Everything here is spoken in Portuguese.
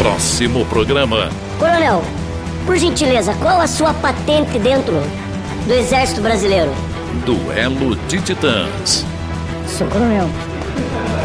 próximo programa. Coronel, por gentileza, qual a sua patente dentro do Exército Brasileiro? Duelo de Titãs. Sou coronel.